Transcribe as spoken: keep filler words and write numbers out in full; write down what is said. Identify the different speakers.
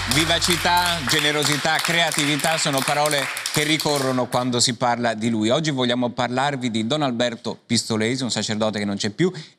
Speaker 1: Vivacità, generosità, creatività sono parole che ricorrono quando si parla di lui. Oggi vogliamo parlarvi di Don Alberto Pistolesi, un sacerdote che non c'è più,